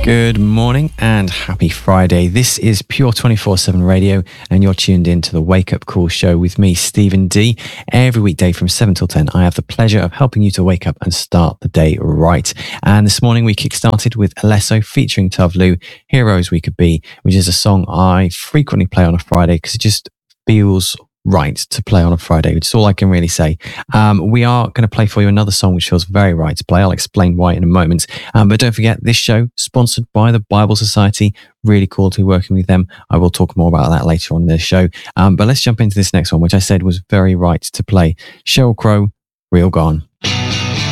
Good morning and happy Friday. This is Pure 24/7 Radio and you're tuned in to the Wake Up Call show with me, Stephen D. Every weekday from 7 till 10, I have the pleasure of helping you to wake up and start the day right. And this morning we kickstarted with Alesso featuring Tove Lo, Heroes We Could Be, which is a song I frequently play on a Friday because it just feels right to play on a Friday, which is all I can really say. We are going to play for you another song which feels very right to play. I'll explain why in a moment. But don't forget, this show sponsored by the Bible Society. Really cool to be working with them. I will talk more about that later on in the show. But let's jump into this next one, which I said was very right to play. Sheryl Crow, Real Gone.